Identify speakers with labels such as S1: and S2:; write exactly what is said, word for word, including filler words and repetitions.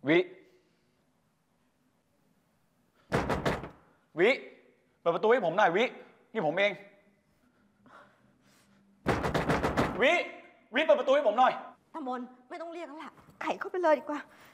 S1: วิวิเปิดประตูให้ผมหน่อยวินี่ผมเองวิวิเปิดประตูให้ผมหน่อย
S2: ตามนไม่ต้องเรียกแล้วล่ะไก่เข้าไปเลยดีกว่า